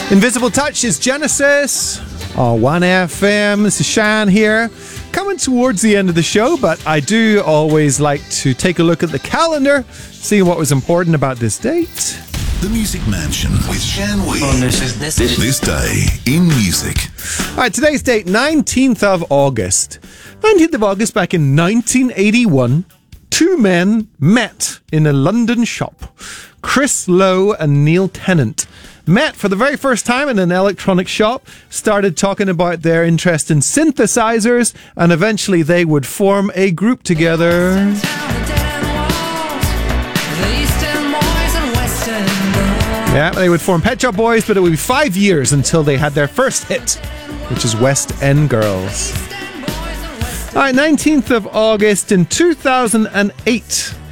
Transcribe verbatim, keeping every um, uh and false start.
Invisible Touch is Genesis. Oh, one F M. This is Shan here. Coming towards the end of the show, but I do always like to take a look at the calendar, see what was important about this date. The Music Mansion with Shan Wee. Oh, this is this. This day in music. All right, today's date, nineteenth of August. nineteenth of August back in nineteen eighty-one, two men met in a London shop. Chris Lowe and Neil Tennant met for the very first time in an electronic shop, started talking about their interest in synthesizers, and eventually they would form a group together. Yeah, they would form Pet Shop Boys, but it would be five years until they had their first hit, which is West End Girls. All right, nineteenth of August in two thousand eight.